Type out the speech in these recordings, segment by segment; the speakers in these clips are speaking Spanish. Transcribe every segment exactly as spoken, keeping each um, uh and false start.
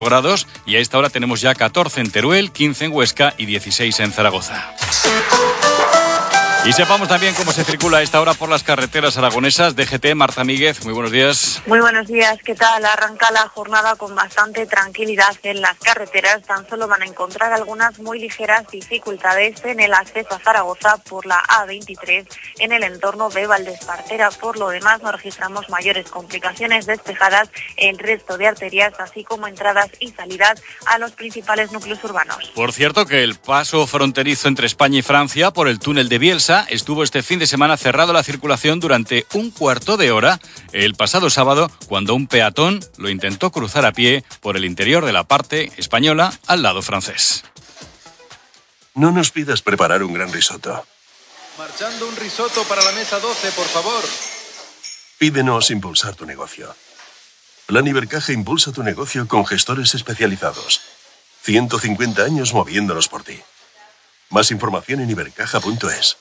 grados y a esta hora tenemos ya catorce en Teruel, quince en Huesca y dieciséis en Zaragoza. Y sepamos también cómo se circula a esta hora por las carreteras aragonesas. D G T, Marta Míguez, muy buenos días. Muy buenos días, ¿qué tal? Arranca la jornada con bastante tranquilidad en las carreteras. Tan solo van a encontrar algunas muy ligeras dificultades en el acceso a Zaragoza por la A veintitrés en el entorno de Valdespartera. Por lo demás, no registramos mayores complicaciones, despejadas el resto de arterias, así como entradas y salidas a los principales núcleos urbanos. Por cierto, que el paso fronterizo entre España y Francia por el túnel de Bielsa estuvo este fin de semana cerrado a la circulación durante un cuarto de hora el pasado sábado, cuando un peatón lo intentó cruzar a pie por el interior de la parte española al lado francés. No nos pidas preparar un gran risotto. Marchando un risotto para la mesa doce, por favor. Pídenos impulsar tu negocio. Plan Ibercaja impulsa tu negocio con gestores especializados. ciento cincuenta años moviéndonos por ti. Más información en ibercaja punto es.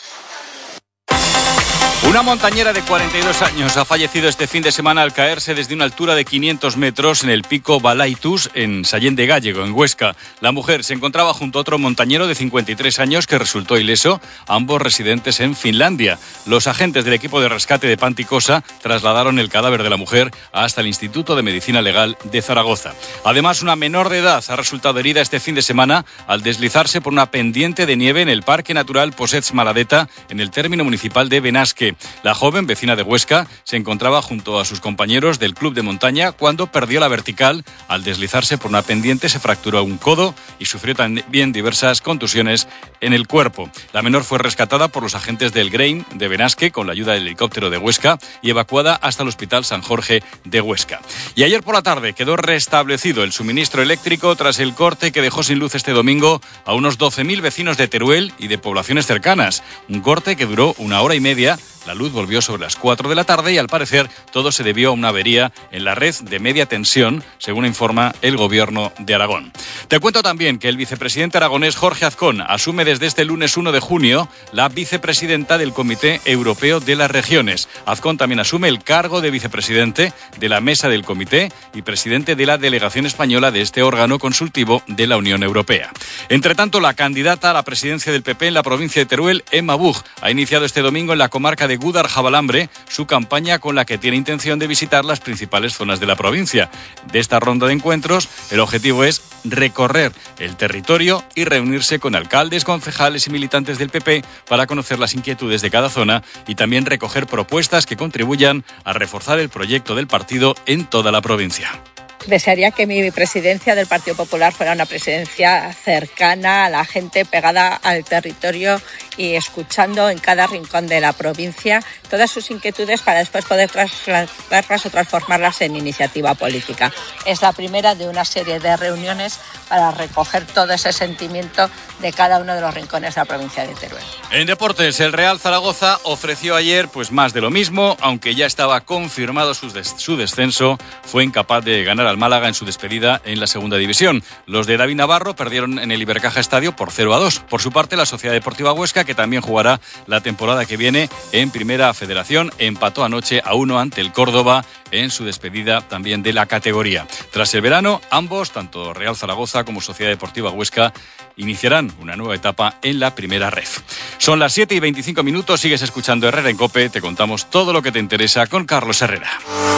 Una montañera de cuarenta y dos años ha fallecido este fin de semana al caerse desde una altura de quinientos metros en el pico Balaitus, en Sallén de Gállego, en Huesca. La mujer se encontraba junto a otro montañero de cincuenta y tres años que resultó ileso, ambos residentes en Finlandia. Los agentes del equipo de rescate de Panticosa trasladaron el cadáver de la mujer hasta el Instituto de Medicina Legal de Zaragoza. Además, una menor de edad ha resultado herida este fin de semana al deslizarse por una pendiente de nieve en el Parque Natural Possets Maladeta, en el término municipal de Benasque. La joven, vecina de Huesca, se encontraba junto a sus compañeros del club de montaña cuando perdió la vertical. Al deslizarse por una pendiente se fracturó un codo y sufrió también diversas contusiones en el cuerpo. La menor fue rescatada por los agentes del Grain de Benasque con la ayuda del helicóptero de Huesca y evacuada hasta el Hospital San Jorge de Huesca. Y ayer por la tarde quedó restablecido el suministro eléctrico tras el corte que dejó sin luz este domingo a unos doce mil vecinos de Teruel y de poblaciones cercanas. Un corte que duró una hora y media. La luz volvió sobre las cuatro de la tarde y al parecer todo se debió a una avería en la red de media tensión, según informa el gobierno de Aragón. Te cuento también que el vicepresidente aragonés Jorge Azcón asume desde este lunes uno de junio la vicepresidenta del Comité Europeo de las Regiones. Azcón también asume el cargo de vicepresidente de la mesa del comité y presidente de la delegación española de este órgano consultivo de la Unión Europea. Entre tanto, la candidata a la presidencia del P P en la provincia de Teruel, Emma Buch, ha iniciado este domingo en la comarca de Gúdar-Jabalambre su campaña con la que tiene intención de visitar las principales zonas de la provincia. De esta ronda de encuentros, el objetivo es recorrer el territorio y reunirse con alcaldes, concejales y militantes del P P para conocer las inquietudes de cada zona y también recoger propuestas que contribuyan a reforzar el proyecto del partido en toda la provincia. Desearía que mi presidencia del Partido Popular fuera una presidencia cercana a la gente, pegada al territorio y escuchando en cada rincón de la provincia todas sus inquietudes para después poder trasladarlas o transformarlas en iniciativa política. Es la primera de una serie de reuniones para recoger todo ese sentimiento de cada uno de los rincones de la provincia de Teruel. En deportes, el Real Zaragoza ofreció ayer pues más de lo mismo, aunque ya estaba confirmado su, des- su descenso, fue incapaz de ganar al Málaga en su despedida en la segunda división. Los de David Navarro perdieron en el Ibercaja Estadio por cero a dos. Por su parte, la Sociedad Deportiva Huesca, que también jugará la temporada que viene en Primera Federación, empató anoche a uno ante el Córdoba en su despedida también de la categoría. Tras el verano, ambos, tanto Real Zaragoza como Sociedad Deportiva Huesca, iniciarán una nueva etapa en la Primera Ref. Son las siete y veinticinco minutos, sigues escuchando Herrera en COPE, te contamos todo lo que te interesa con Carlos Herrera.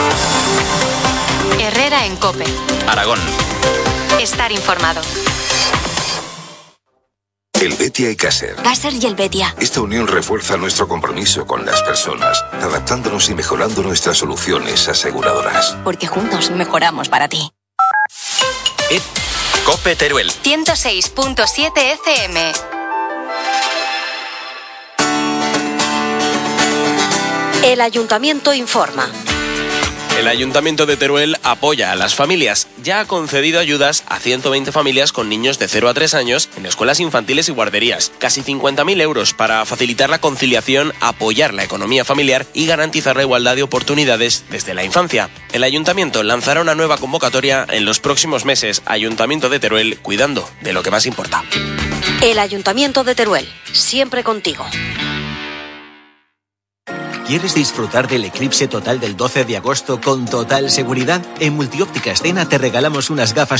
Herrera en COPE. Aragón. Estar informado. Helvetia y Caser. Caser y Helvetia. Esta unión refuerza nuestro compromiso con las personas, adaptándonos y mejorando nuestras soluciones aseguradoras. Porque juntos mejoramos para ti. It. COPE Teruel. ciento seis punto siete F M. El Ayuntamiento informa. El Ayuntamiento de Teruel apoya a las familias. Ya ha concedido ayudas a ciento veinte familias con niños de cero a tres años en escuelas infantiles y guarderías. Casi cincuenta mil euros para facilitar la conciliación, apoyar la economía familiar y garantizar la igualdad de oportunidades desde la infancia. El Ayuntamiento lanzará una nueva convocatoria en los próximos meses. Ayuntamiento de Teruel, cuidando de lo que más importa. El Ayuntamiento de Teruel, siempre contigo. ¿Quieres disfrutar del eclipse total del doce de agosto con total seguridad? En Multióptica Escena te regalamos unas gafas